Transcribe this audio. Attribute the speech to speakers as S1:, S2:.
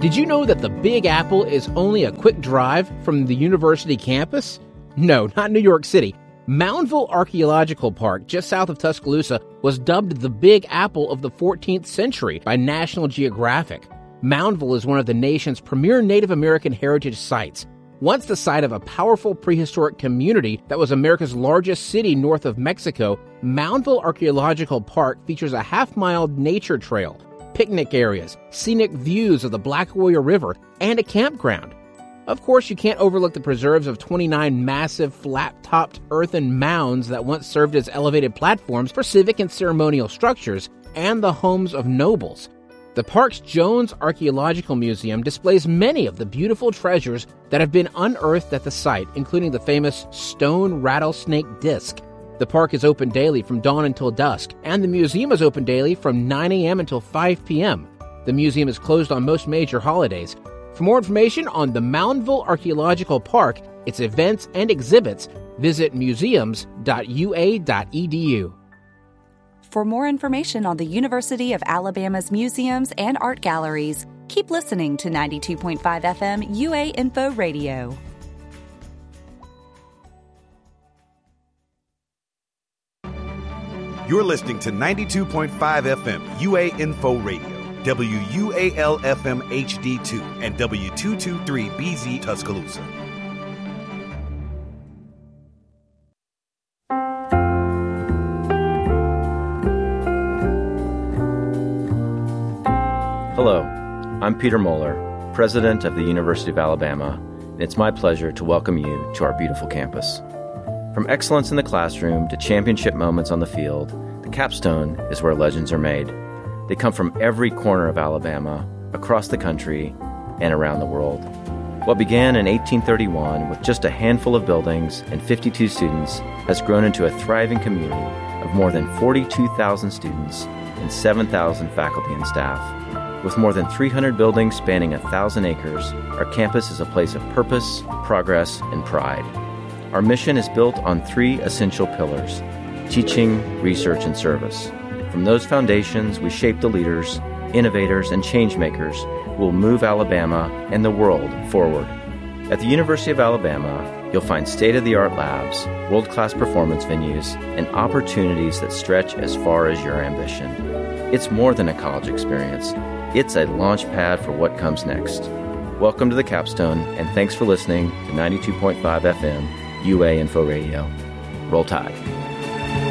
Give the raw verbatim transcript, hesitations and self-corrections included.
S1: Did you know that the Big Apple is only a quick drive from the university campus? No, not New York City. Moundville Archaeological Park, just south of Tuscaloosa, was dubbed the Big Apple of the fourteenth century by National Geographic. Moundville is one of the nation's premier Native American heritage sites. Once the site of a powerful prehistoric community that was America's largest city north of Mexico, Moundville Archaeological Park features a half-mile nature trail, picnic areas, scenic views of the Black Warrior River, and a campground. Of course, you can't overlook the preserves of twenty-nine massive, flat-topped earthen mounds that once served as elevated platforms for civic and ceremonial structures, and the homes of nobles. The park's Jones Archaeological Museum displays many of the beautiful treasures that have been unearthed at the site, including the famous stone rattlesnake disc. The park is open daily from dawn until dusk, and the museum is open daily from nine a.m. until five p.m. The museum is closed on most major holidays. For more information on the Moundville Archaeological Park, its events and exhibits, visit museums dot u a dot e d u.
S2: For more information on the University of Alabama's museums and art galleries, keep listening to ninety-two point five F M U A Info Radio.
S3: You're listening to ninety-two point five F M U A Info Radio, W U A L F M H D two, and W two twenty-three B Z Tuscaloosa.
S4: Hello, I'm Peter Moeller, President of the University of Alabama, and it's my pleasure to welcome you to our beautiful campus. From excellence in the classroom to championship moments on the field, the capstone is where legends are made. They come from every corner of Alabama, across the country, and around the world. What began in eighteen thirty-one with just a handful of buildings and fifty-two students has grown into a thriving community of more than forty-two thousand students and seven thousand faculty and staff. With more than three hundred buildings spanning one thousand acres, our campus is a place of purpose, progress, and pride. Our mission is built on three essential pillars: teaching, research, and service. From those foundations, we shape the leaders, innovators, and changemakers who will move Alabama and the world forward. At the University of Alabama, you'll find state-of-the-art labs, world-class performance venues, and opportunities that stretch as far as your ambition. It's more than a college experience. It's a launch pad for what comes next. Welcome to the Capstone, and thanks for listening to ninety-two point five F M U A Info Radio. Roll Tide.